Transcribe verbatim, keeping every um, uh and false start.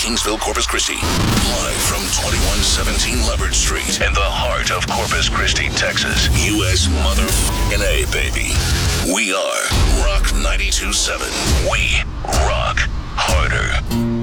Kingsville, Corpus Christi. Live from twenty-one seventeen Leopard Street in the heart of Corpus Christi, Texas. U S motherfucking A, baby. We are Rock ninety-two point seven. We rock harder.